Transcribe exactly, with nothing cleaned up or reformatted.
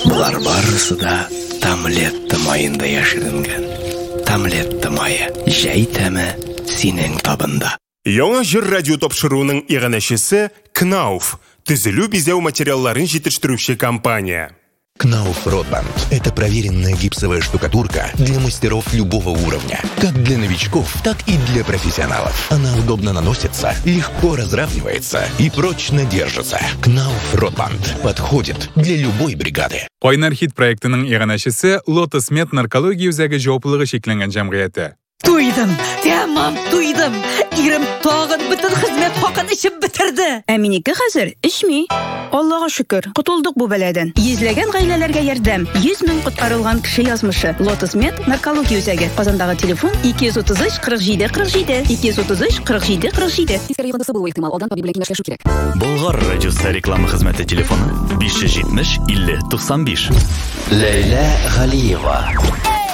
Бұлар барысы да Тамлетті майында яшірінген. Тамлетті майы жәй тәмі сенің табында. Яңа жыр радио тапшыруының иғанашысы Кнауф. Түзілу безеу материалларын жетіштіруші компания. Кнауф Ротбанд – это проверенная гипсовая штукатурка для мастеров любого уровня. Как для новичков, так и для профессионалов. Она удобно наносится, легко разравнивается и прочно держится. Кнауф Ротбанд подходит для любой бригады. Қойнар хит проектінің иғанашысы Lotus Med наркология үзәгі жауаплылығы шекленген жамғияты. Туйдым, тәмам туйдым. Ирем тағын бүтін хизмет хақын ішіп бітірді. Әминеке хәзер эчми. Аллаға шөкер, котылдык бу бәләдән. Йөзләгән гаиләләргә ярдәм. йөз мең коткарылган кеше язмышы. Lotus Med наркология үзәге. Казандагы телефон ике йөз утыз өч кырык җиде кырык җиде. ике йөз утыз өч кырык җиде кырык җиде. Тискәре йогынтысы булу ихтимал. Алдан табиб белән киңәшләшү кирәк. Болгар радиосы реклама хезмәте телефоны биш йөз җитмеш илле туксан биш. Ләйлә Галиева.